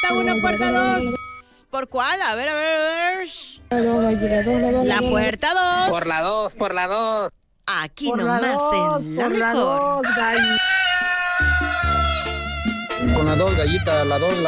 puerta 1, puerta 2. ¿Por cuál? A ver, a ver, a ver. La puerta 2. Por la 2, por la 2. Aquí nomás en la mejor. Con la 2, gallita, la 2,